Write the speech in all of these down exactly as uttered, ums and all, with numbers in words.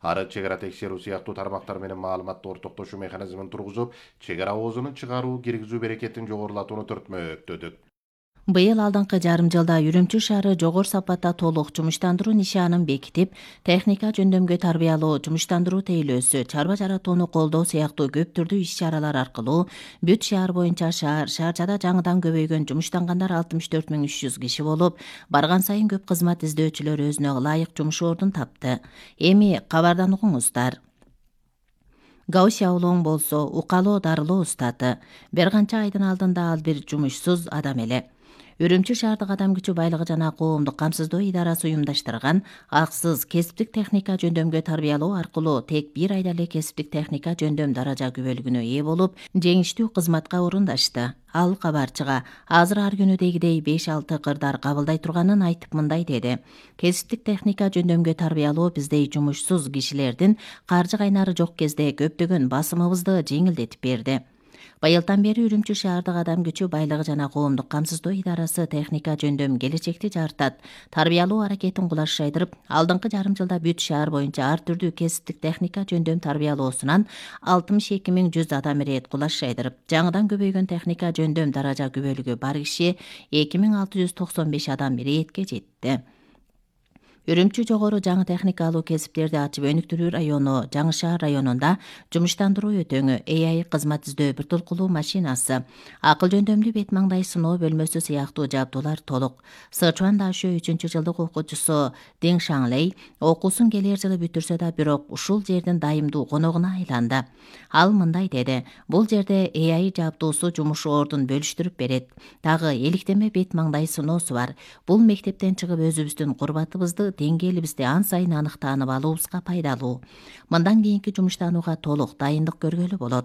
ары чегара текшерүү сыяктуу тармактар менен маалыматты ортоктошуу механизмин тургузуп, чегара оозунун чыгаруу киргизүү берекетин жогорулатууну төртмөктөдүк. Быйыл алдыңкы жарым жылда Үрүмчү шаары жогору сапатта толук жумуштандыруу нишанын бекитип, техника жөндөмгө тарбиялоо, жумуштандыруу тейлөөсү, чарба жаратууну колдоо сыяктуу көп түрдүү иш-чаралар аркылуу бүт шаар боюнча шаар шаарчада жаңыдан көбөйгөн жумуштангандар алтымыш төрт миң үч жүз киши болуп, барган сайын көп кызмат издөөчүлөр өзүнө ылайык жумуш ордун тапты. Эми кабардан угуңуздар. Гаусяулоң болсо укалоо дарылоо устаты. Бир канча айдын алдында ал бир жумушсуз адам эле. Үрүмчү шаардык адам күчү байлыгы жана коомдук камсыздоо идарасы уюмдаштырган аксыз кесиптик техника жөндөмгө тарбиялоо аркылуу тек бир айда эле кесиптик техника жөндөм даража күбөлүгүнө ээ болуп, жеңиштүү кызматка орундашты. Ал кабарчыга азыр ар күнүдегидей беш алты кырдар кабылдай турганын айтып мындай деди. Кесиптик техника жөндөмгө тарбиялоо биздей жумушсуз кишилердин каржы кайнары жок кезде көптөгөн басымыбызды жеңилдетип берди. Быйылдан бери Үрүмчү шаардык адам күчү байлыгы жана коомдук камсыздоо идарасы техника жөндөм келечекти жартат. Тарбиялоо аракетин кулаш жайдырып, алдыңкы жарым жылда бүт шаар боюнча ар түрдүү кесиптик техника жөндөм тарбиялоосунан алтымыш эки миң жүз адам ирет кулаш жайдырып, жаңыдан көбөйгөн техника жөндөм даража күбөлүгү бар киши эки миң алты жүз токсон беш адам иретке жетти. Үрүмчү жогору жаңы техникалуу кесиптерди ачып өнүктүрүү району Жаңы шаар районунда жумуштандыруу өтөңү, A I кызмат издөө бир толкулуу машинасы, акыл жөндөмдүү бет маңдай сыноо бөлмөсү сыяктуу жабдуулар толук. Сычуан Дашө үчүнчү жылдык окуучусу Дин Шаңлей окуусун келер жылы бүтүрсө да, бирок ушул жердин дайымдуу коногуна айланды. Ал мындай деди: бул жерде A I жабдуусу жумуш ордун бөлүштүрүп берет. Дагы эликтеме бет маңдай сыноосу бар. Бул мектептен чыгып өзүбүздүн курбатыбызды, деңгээлибизди ан сайын анык таанып алуубузга пайдалуу. Мындан кийинки жумуштанууга толук дайындык көргөлү болот.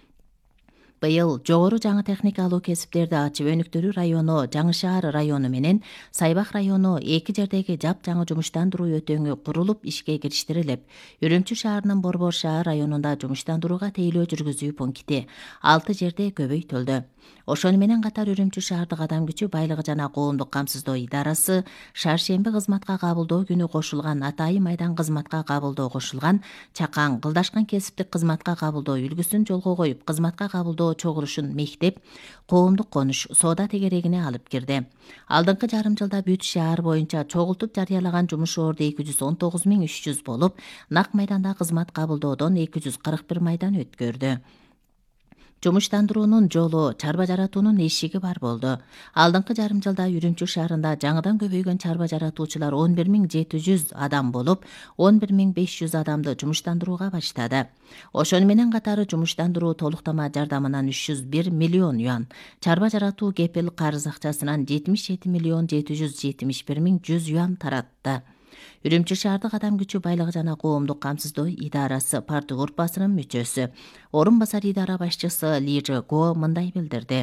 Быйыл жогору жаңы техникалуу кесиптерди ачып өнүктүрүү району Жаңы шаар району менен Сайбак району эки жердеги жап-жаңы жумуштандыруу өтөңү курулуп ишке кириштирилип, Үрүмчү шаарынын Борбор шаар районунда жумуштандырууга тейлөө жүргүзүү пункти алты жерде көбөйтүлдү. Ошону менен катар Үрүмчү шаардык адам күчү байлыгы жана коомдук камсыздоо идарасы шаршемби кызматка кабылдоо күнү кошулган, Атайын майдан кызматка кабылдоо кошулган, Чакаң Кылдашкан кесиптик кызматка кабылдоо үлгүсүн жолго коюп, кызматка кабылдоо чогулушун мектеп, коомдук конуш, соода тегерегине алып кирди. Алдыңкы жарым жылда бүт шаар боюнча чогултуп жарыялаган жумуш орду эки жүз он тогуз миң үч жүз болуп, Нак майданда кызмат кабылдоодон эки жүз кырк бир майдан өткөрдү. Жумуштандыруунун жолу, чарба жаратуунун эшиги бар болду. Алдыңкы жарым жылда Үрүмчү шаарында жаңыдан көбөйгөн чарба жаратуучулар он бир миң жети жүз адам болуп, он бир миң беш жүз адамды жумуштандырууга баштады. Ошону менен катары жумуштандыруу толуктама жардамынан үч жүз бир миллион юан, чарба жаратуу кепил карыз акчасынан жетимиш жети миллион жети жүз жетимиш бир миң жүз юан таратты. Үрүмчү шаардык адам күчү байлыгы жана коомдук камсыздоо идарасы парты группасынын мүчөсү, орун басар идара башчысы Ли Жэ Го мындай билдирди.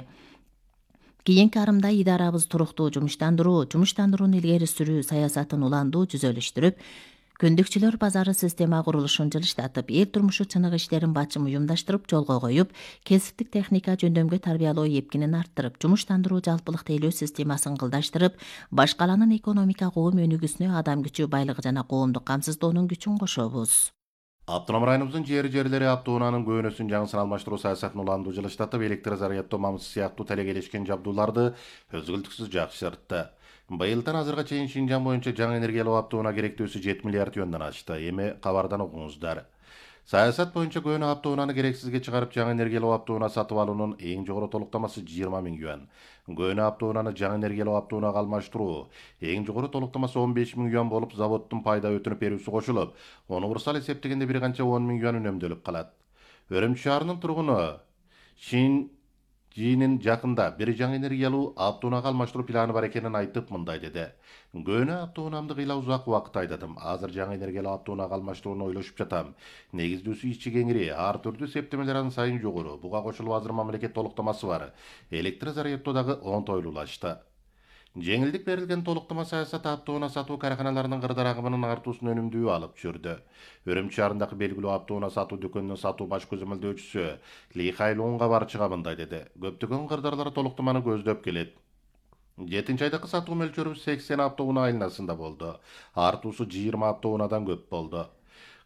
Кийинки арымда идарабыз туруктуу жумуштандыруу, жумуштандырууну илгери сүрүү саясатын уландуу жүзөлүштүрүп, көндүкчүлөр базары система курулушун жылыштатып, эл турмушу чыныгы иштерин бачым уюмдаштырып жолго коюп, кесиптик техника жөндөмгө тарбиялоо эпкинин арттырып, жумуштандыруу жалпылык тейлөө системасын кылдаштырып, баш каланын экономика коом өнүгүүсүнө адам күчү, байлыгы жана коомдук камсыздоонун күчүн кошобуз. Автоном районубуздун жери жерлери автоунаанын көбүнөсүн жаңысын алмаштыруу саясатын уландуу жылыштатып, электр заряддоо мамысы сыяктуу талегелешкен жабдууларды өзгөлтүксүз жакшыртты. Быйылдан азырга чейин Шинжаң боюнча жаңы энергиялуу автоунаа керектөөсү жети миллиард юандан ашты. Эми кабардан угуңуздар. Саясат боюнча көөнү автоунааны керексизге чыгарып, жаңы энергиялуу автоунаа сатып алуунун эң жогору толуктамасы жыйырма миң юан. Көөнү автоунааны жаңы энергиялуу автоунаага алмаштыруу эң жогору толуктамасы он беш миң юан болуп, заводдун пайда өтүнүп берүүсү кошулуп, универсал эсептегенде бир канча он миң юан үнөмдөлүп калат. Үрүмчү шаарынын тургуну Шин Жинин жакында бир жаңы энергиялуу автоунаага алмаштыруу планы бар экенин айтып мындай деди. Көөнү автоунаамды кыйла узак убакыт айдадым. Азыр жаңы энергиялуу автоунаага алмаштырууну ойлошуп жатам. Негиздүүсү ичи кеңири, ар түрдүү септемелер ан сайын жогору. Буга кошулуп азыр мамлекет толуктамасы бар. Электр заряддоо дагы оңтойлуулашты. Жеңилдик берилген толуктама саясаты автоунаа сатуу караканаларынын кырдар агымынын артуусун өнүмдүү алып жүрдү. Үрүмчү шаарындагы белгилүү автоунаа сатуу дүкөнүнүн сатуу баш көзөмөлдөөчүсү Ли Хайлунга барчыга мындай деди. Көптөгөн кырдарлар толуктаманы көздөп келет. жетинчи айдагы сатуу мөлчөрүбүз сексен автоунаа айланасында болду. Артуусу жыйырма автоунаадан көп болду.